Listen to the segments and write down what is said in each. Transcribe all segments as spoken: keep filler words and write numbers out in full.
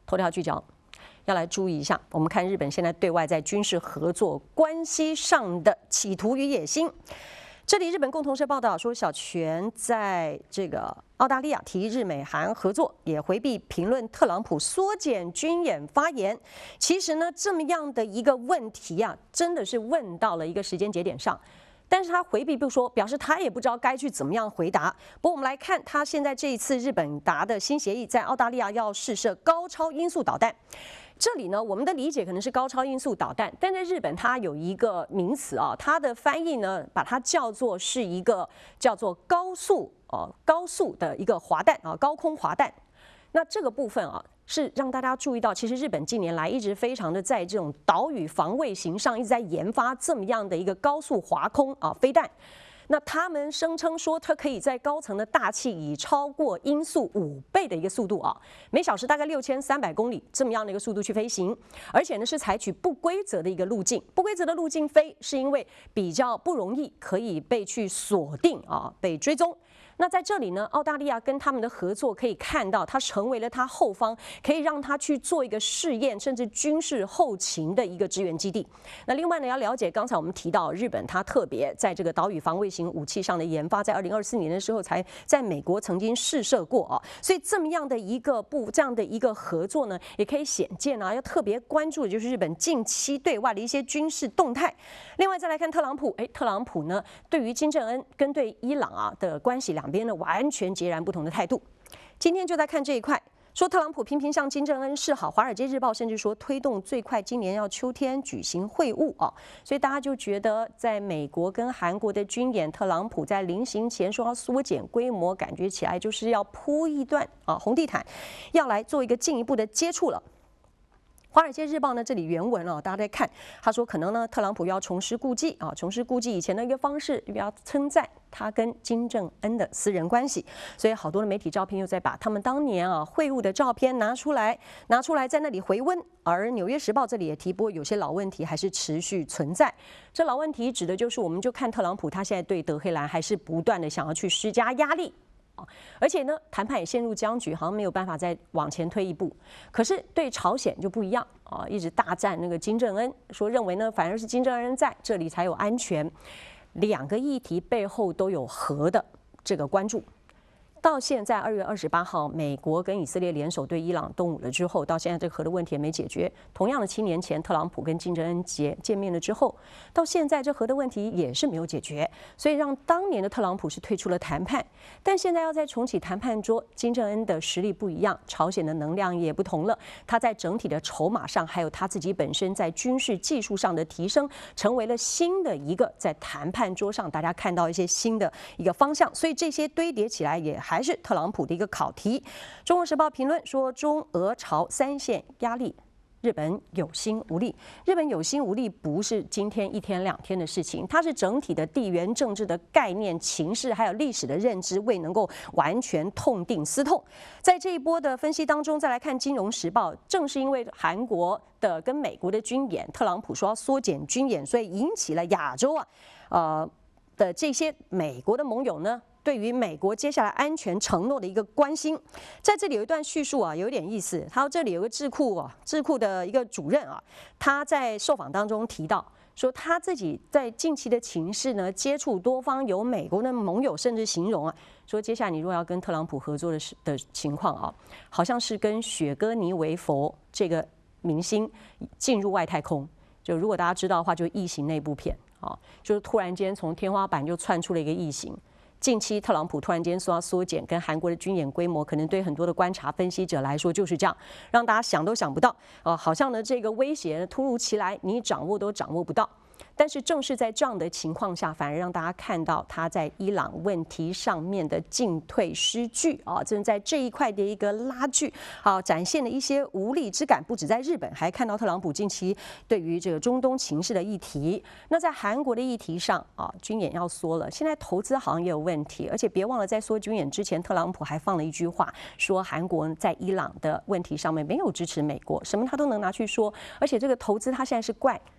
头条聚焦。要来注意一下，我们看日本现在对外在军事合作关系上的企图与野心。这里日本共同社报道说，小泉在这个澳大利亚提日美韩合作，也回避评论特朗普缩减军演发言。其实呢，这么样的一个问题啊，真的是问到了一个时间节点上。但是他回避不说，表示他也不知道该去怎么样回答。不过我们来看，他现在这一次日本达的新协议，在澳大利亚要试射高超音速导弹。这里呢，我们的理解可能是高超音速导弹，但在日本它有一个名词啊，它的翻译呢，把它叫做是一个叫做高速哦高速的一个滑弹啊，高空滑弹。那这个部分啊，是让大家注意到，其实日本近年来一直非常的在这种岛屿防卫型上一直在研发这么样的一个高速滑空啊飞弹。那他们声称说，它可以在高层的大气以超过音速五倍的一个速度啊，每小时大概六千三百公里这么样的一个速度去飞行，而且呢是采取不规则的一个路径。不规则的路径飞，是因为比较不容易可以被去锁定啊，被追踪。那在这里呢，澳大利亚跟他们的合作可以看到，它成为了它后方可以让它去做一个试验，甚至军事后勤的一个支援基地。那另外呢，要了解刚才我们提到日本，它特别在这个岛屿防卫型武器上的研发，在二零二四年的时候才在美国曾经试射过啊。所以这么样的一个不这样的一个合作呢，也可以显见啊，要特别关注的就是日本近期对外的一些军事动态。另外再来看特朗普，哎，特朗普呢对于金正恩跟对伊朗啊的关系两边呢完全截然不同的态度。今天就在看这一块，说特朗普频频向金正恩示好，《华尔街日报》甚至说推动最快今年要秋天举行会晤啊，所以大家就觉得在美国跟韩国的军演，特朗普在临行前说要缩减规模，感觉起来就是要铺一段啊红地毯，要来做一个进一步的接触了。《华尔街日报》呢，这里原文哦，大家在看，他说可能呢，特朗普要重施故技啊，重施故技以前的一个方式，要称赞他跟金正恩的私人关系，所以好多的媒体照片又在把他们当年啊会晤的照片拿出来，拿出来在那里回温。而《纽约时报》这里也提拨，有些老问题还是持续存在。这老问题指的就是，我们就看特朗普他现在对德黑兰还是不断的想要去施加压力。而且呢，谈判也陷入僵局，好像没有办法再往前推一步。可是对朝鲜就不一样啊，一直大赞那个金正恩，说认为呢，反而是金正恩在这里才有安全。两个议题背后都有核的这个关注。到现在二月二十八号，美国跟以色列联手对伊朗动武了之后，到现在这个核的问题也没解决。同样的，七年前特朗普跟金正恩见见面了之后，到现在这核的问题也是没有解决，所以让当年的特朗普是退出了谈判。但现在要再重启谈判桌，金正恩的实力不一样，朝鲜的能量也不同了，他在整体的筹码上，还有他自己本身在军事技术上的提升，成为了新的一个在谈判桌上大家看到一些新的一个方向。所以这些堆叠起来也还是特朗普的一个考题。中国时报评论说，中俄朝三线压力，日本有心无力。日本有心无力不是今天一天两天的事情，它是整体的地缘政治的概念、情势还有历史的认知未能够完全痛定思痛。在这一波的分析当中，再来看《金融时报》，正是因为韩国的跟美国的军演，特朗普说要缩减军演，所以引起了亚洲啊，呃的这些美国的盟友呢，对于美国接下来安全承诺的一个关心。在这里有一段叙述啊，有点意思。他说这里有个智库啊，智库的一个主任啊，他在受访当中提到说，他自己在近期的情势呢，接触多方有美国的盟友，甚至形容啊，说接下来你如果要跟特朗普合作的的情况啊，好像是跟雪歌妮维佛这个明星进入外太空。就如果大家知道的话，就《异形》那部片啊，就是突然间从天花板就窜出了一个异形。近期特朗普突然间说要缩减跟韩国的军演规模，可能对很多的观察分析者来说就是这样，让大家想都想不到啊、呃，好像呢这个威胁突如其来，你掌握都掌握不到。但是正是在这样的情况下，反而让大家看到他在伊朗问题上面的进退失据啊，正在这一块的一个拉锯，好、啊、展现了一些无力之感。不止在日本，还看到特朗普近期对于这个中东情势的议题。那在韩国的议题上啊，军演要缩了，现在投资好像也有问题，而且别忘了在缩军演之前，特朗普还放了一句话，说韩国在伊朗的问题上面没有支持美国，什么他都能拿去说，而且这个投资他现在是怪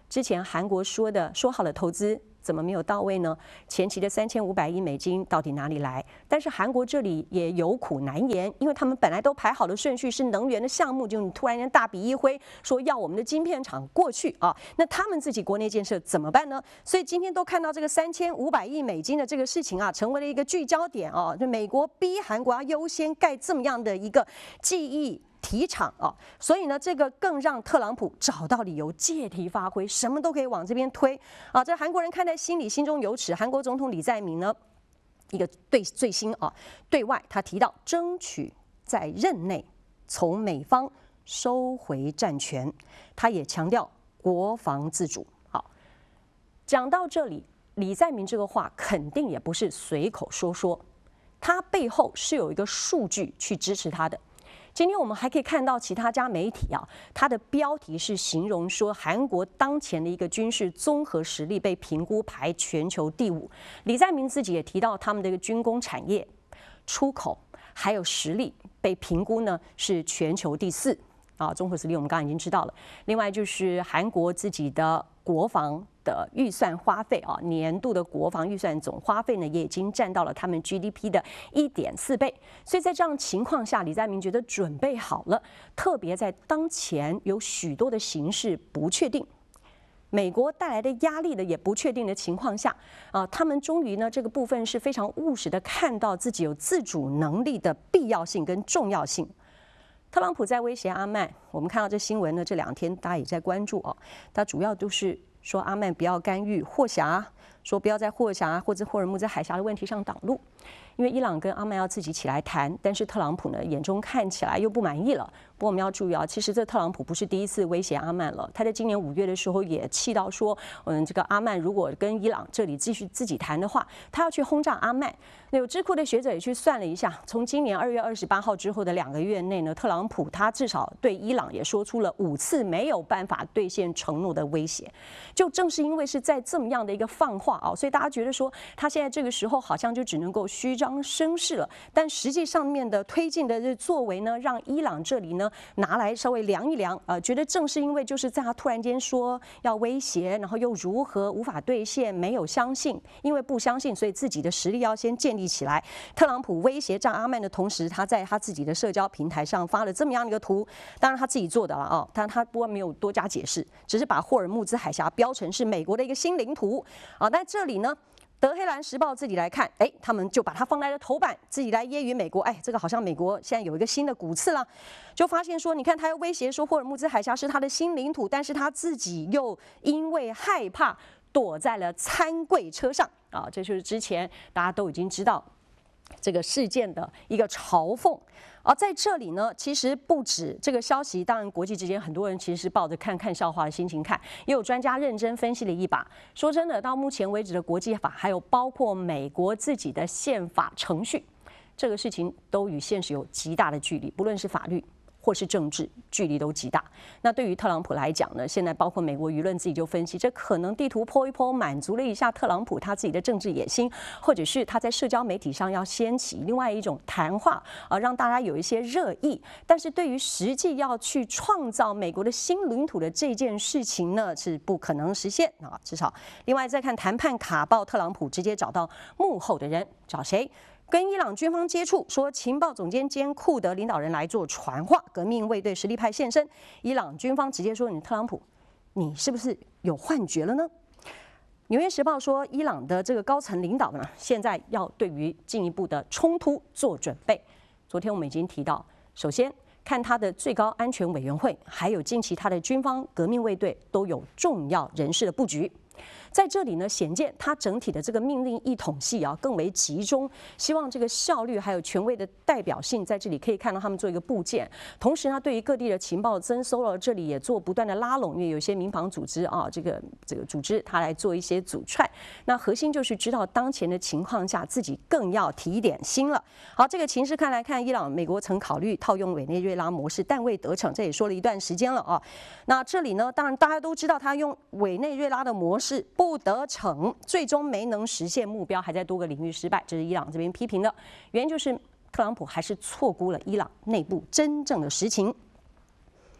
之前韩国说的说好了投资怎么没有到位呢？前期的三千五百亿美金到底哪里来？但是韩国这里也有苦难言，因为他们本来都排好的顺序是能源的项目，就你突然间大笔一挥，说要我们的晶片厂过去啊，那他们自己国内建设怎么办呢？所以今天都看到这个三千五百亿美金的这个事情啊，成为了一个聚焦点啊，就美国逼韩国要优先盖这么样的一个记忆体厂啊，所以呢，这个更让特朗普找到理由，借题发挥，什么都可以往这边推啊。这韩国人看在心里，心中有尺。韩国总统李在明呢，一个对最新啊，对外他提到争取在任内从美方收回战权，他也强调国防自主。好，讲到这里，李在明这个话肯定也不是随口说说，他背后是有一个数据去支持他的。今天我们还可以看到其他家媒体啊，它的标题是形容说韩国当前的一个军事综合实力被评估排全球第五。李在明自己也提到，他们的一个军工产业、出口还有实力被评估呢是全球第四啊。综合实力我们刚刚已经知道了。另外就是韩国自己的国防的预算花费啊，年度的国防预算总花费呢，也已经占到了他们 G D P 的一点四倍。所以在这样情况下，李在明觉得准备好了，特别在当前有许多的形势不确定，美国带来的压力的也不确定的情况下啊，他们终于呢这个部分是非常务实的看到自己有自主能力的必要性跟重要性。特朗普在威胁阿曼，我们看到这新闻呢，这两天大家也在关注哦。他主要都是说阿曼不要干预霍峡，说不要在霍峡或者霍尔木兹海峡的问题上挡路，因为伊朗跟阿曼要自己起来谈，但是特朗普呢眼中看起来又不满意了。不过我们要注意啊，其实这特朗普不是第一次威胁阿曼了，他在今年五月的时候也气到说，嗯，这个阿曼如果跟伊朗这里继续自己谈的话，他要去轰炸阿曼。那有智库的学者也去算了一下，从今年二月二十八号之后的两个月内呢，特朗普他至少对伊朗也说出了五次没有办法兑现承诺的威胁。就正是因为是在这么样的一个放话啊，所以大家觉得说他现在这个时候好像就只能够虚张声势了，但实际上面的推进的这作为呢，让伊朗这里呢拿来稍微量一量，呃，觉得正是因为就是在他突然间说要威胁，然后又如何无法兑现，没有相信，因为不相信，所以自己的实力要先建立起来。特朗普威胁炸阿曼的同时，他在他自己的社交平台上发了这么样的一个图，当然他自己做的了啊，但他不过没有多加解释，只是把霍尔木兹海峡标成是美国的一个新领土啊。但这里呢，德黑兰时报自己来看，哎，他们就把它放在了头版，自己来揶揄美国，哎，这个好像美国现在有一个新的骨刺了，就发现说，你看他又威胁说霍尔木兹海峡是他的新领土，但是他自己又因为害怕躲在了餐柜车上啊，这就是之前大家都已经知道这个事件的一个嘲讽。而在这里呢，其实不止这个消息，当然国际之间很多人其实是抱着看看笑话的心情看，也有专家认真分析了一把。说真的，到目前为止的国际法，还有包括美国自己的宪法程序，这个事情都与现实有极大的距离，不论是法律或是政治，距离都极大。那对于特朗普来讲呢，现在包括美国舆论自己就分析，这可能地图剖一剖，满足了一下特朗普他自己的政治野心，或者是他在社交媒体上要掀起另外一种谈话啊，让大家有一些热议。但是对于实际要去创造美国的新领土的这件事情呢，是不可能实现啊。至少，另外再看谈判卡报，特朗普直接找到幕后的人，找谁？跟伊朗军方接触，说情报总监兼库德领导人来做传话，革命卫队实力派现身。伊朗军方直接说：“你特朗普，你是不是有幻觉了呢？”纽约时报说，伊朗的这个高层领导呢，现在要对于进一步的冲突做准备。昨天我们已经提到，首先看他的最高安全委员会，还有近期他的军方革命卫队都有重要人士的布局。在这里呢，显见它整体的这个命令一统系啊更为集中，希望这个效率还有权威的代表性在这里可以看到他们做一个部件。同时呢，对于各地的情报增收了，这里也做不断的拉拢，因为有些民防组织啊，这个这个组织它来做一些阻踹。那核心就是知道当前的情况下，自己更要提一点心了。好，这个情势看来看，伊朗美国曾考虑套用委内瑞拉模式，但未得逞，这也说了一段时间了啊。那这里呢，当然大家都知道，他用委内瑞拉的模式不得逞，最终没能实现目标，还在多个领域失败，这是伊朗这边批评的。原因就是特朗普还是错估了伊朗内部真正的实情。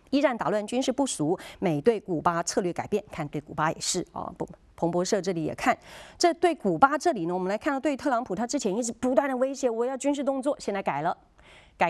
一战打乱军事部署，美对古巴策略改变，看对古巴也是啊不。彭博社这里也看，这对古巴这里呢，我们来看到对特朗普，他之前一直不断的威胁我要军事动作，现在改了。